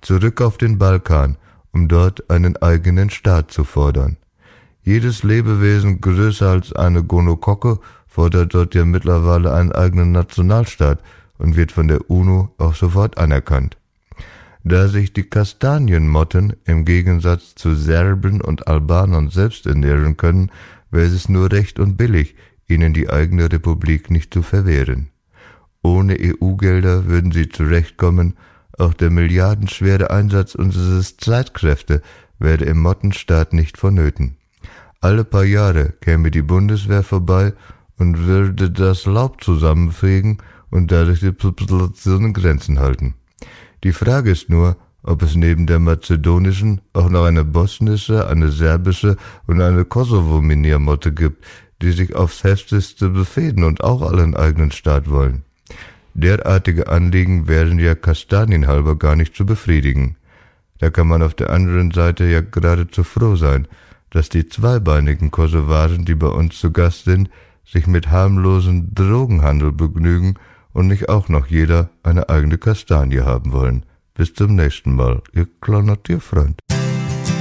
zurück auf den Balkan, um dort einen eigenen Staat zu fordern. Jedes Lebewesen größer als eine Gonokocke fordert dort ja mittlerweile einen eigenen Nationalstaat und wird von der UNO auch sofort anerkannt. Da sich die Kastanienmotten im Gegensatz zu Serben und Albanern selbst ernähren können, wäre es nur recht und billig, ihnen die eigene Republik nicht zu verwehren. Ohne EU-Gelder würden sie zurechtkommen, auch der milliardenschwere Einsatz unserer Streitkräfte wäre im Mottenstaat nicht vonnöten. Alle paar Jahre käme die Bundeswehr vorbei und würde das Laub zusammenfegen und dadurch die Population in Grenzen halten. Die Frage ist nur, ob es neben der mazedonischen auch noch eine bosnische, eine serbische und eine Kosovo-Miniermotte gibt, die sich aufs heftigste befehden und auch einen eigenen Staat wollen. Derartige Anliegen wären ja kastanienhalber gar nicht zu befriedigen. Da kann man auf der anderen Seite ja geradezu froh sein, dass die zweibeinigen Kosovaren, die bei uns zu Gast sind, sich mit harmlosen Drogenhandel begnügen und nicht auch noch jeder eine eigene Kastanie haben wollen. Bis zum nächsten Mal, Ihr kleiner Tierfreund.